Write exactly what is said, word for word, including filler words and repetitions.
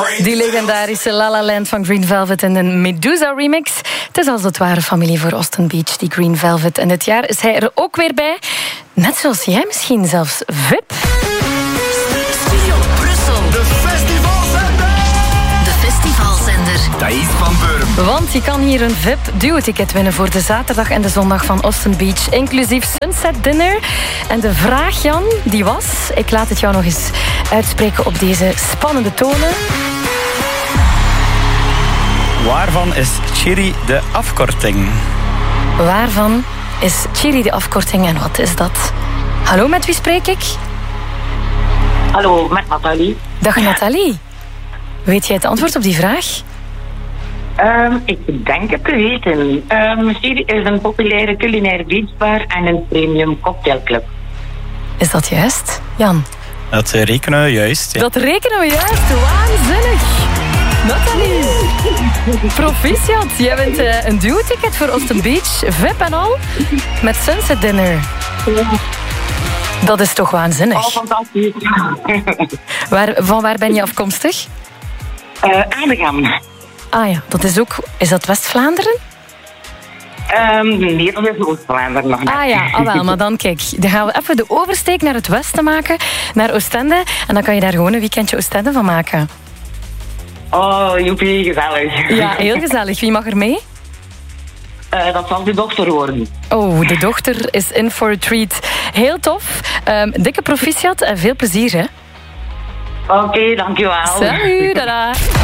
Die legendarische La La Land van Green Velvet in een Medusa remix. Het is als het ware familie voor Austin Beach, die Green Velvet. En dit jaar is hij er ook weer bij. Net zoals jij misschien zelfs. V I P. Studio Brussel. De festivalzender. De festivalzender. Thijs van Beuren. Want je kan hier een V I P duo-ticket winnen voor de zaterdag en de zondag van Austin Beach. Inclusief Sunset Dinner. En de vraag, Jan, die was... Ik laat het jou nog eens uitspreken op deze spannende tonen. Waarvan is Chiri de afkorting? Waarvan is Chiri de afkorting en wat is dat? Hallo, met wie spreek ik? Hallo, met Nathalie. Dag Nathalie. Weet jij het antwoord op die vraag? Um, ik denk het te weten. Um, Chiri is een populaire culinaire beachbar en een premium cocktailclub. Is dat juist, Jan? Dat rekenen we juist. Ja. Dat rekenen we juist. Waanzinnig. Nathalie. Proficiat. Jij bent uh, een duo-ticket voor Austin Beach. V I P en al. Met Sunset Dinner. Dat is toch waanzinnig. Oh, fantastisch. Waar, van waar ben je afkomstig? Uh, Adegem. Ah ja, dat is ook... Is dat West-Vlaanderen? Um, nee, dat is Oost-Vlaanderen nog net. Ah ja, ah wel, maar dan kijk. Dan gaan we even de oversteek naar het westen maken. Naar Oostende. En dan kan je daar gewoon een weekendje Oostende van maken. Oh, joepie, gezellig. Ja, heel gezellig. Wie mag er mee? Uh, dat zal de dochter worden. Oh, de dochter is in for a treat. Heel tof. Um, dikke proficiat en veel plezier, hè? Oké, okay, dankjewel. Salut, dada.